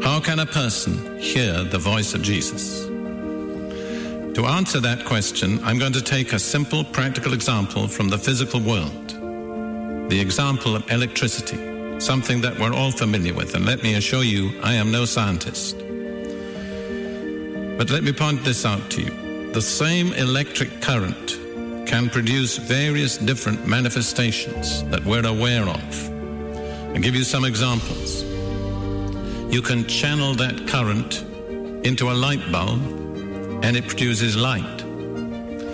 How can a person hear the voice of Jesus? To answer that question, I'm going to take a simple, practical example from the physical world. The example of electricity, something that we're all familiar with. And let me assure you, I am no scientist. But let me point this out to you. The same electric current can produce various different manifestations that we're aware of. I'll give you some examples. You can channel that current into a light bulb and it produces light.